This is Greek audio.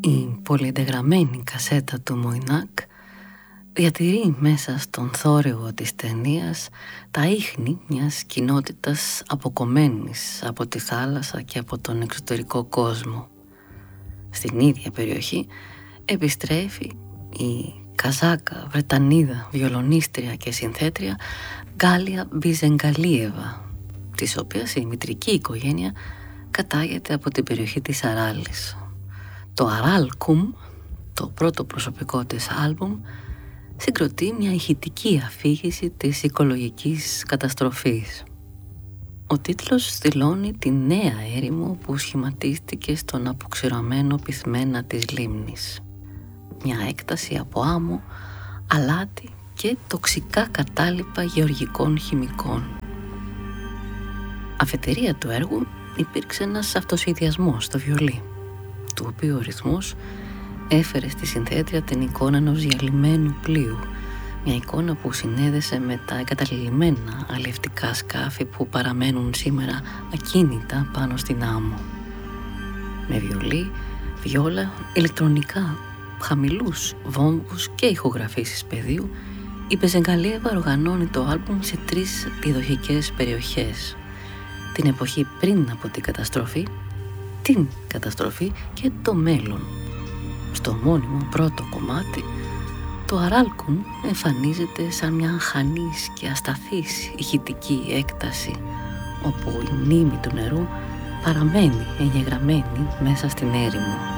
Η πολυεντεγραμμένη κασέτα του Μωινάκ διατηρεί μέσα στον θόρυβο της ταινίας τα ίχνη μιας κοινότητας αποκομμένης από τη θάλασσα και από τον εξωτερικό κόσμο. Στην ίδια περιοχή επιστρέφει η Καζάκα, Βρετανίδα, βιολονίστρια και συνθέτρια Γκάλια Μπιζεγκαλίεβα, της οποίας η μητρική οικογένεια κατάγεται από την περιοχή της Αράλης. Το Αράλκουμ, το πρώτο προσωπικό της άλμπουμ, συγκροτεί μια ηχητική αφήγηση της οικολογικής καταστροφής. Ο τίτλος δηλώνει τη νέα έρημο που σχηματίστηκε στον αποξηραμένο πυθμένα της λίμνης. Μια έκταση από άμμο, αλάτι και τοξικά κατάλοιπα γεωργικών χημικών. Αφετηρία του έργου υπήρξε ένας αυτοσχεδιασμός στο βιολί, του οποίου ο ρυθμός έφερε στη συνθέτρια την εικόνα ενός διαλυμένου πλοίου, μια εικόνα που συνέδεσε με τα εγκαταλειμμένα αλλιευτικά σκάφη που παραμένουν σήμερα ακίνητα πάνω στην άμμο. Με βιολί, βιόλα, ηλεκτρονικά, χαμηλούς βόμβους και ηχογραφήσεις πεδίου, η Μπιζεγκαλίεβα οργανώνει το άλμπουμ σε 3 διαδοχικές περιοχές: την εποχή πριν από την καταστροφή, την καταστροφή και το μέλλον. Στο μόνιμο πρώτο κομμάτι, το Αράλκουμ εμφανίζεται σαν μια αχανής και ασταθής ηχητική έκταση, όπου η μνήμη του νερού παραμένει εγγεγραμμένη μέσα στην έρημο.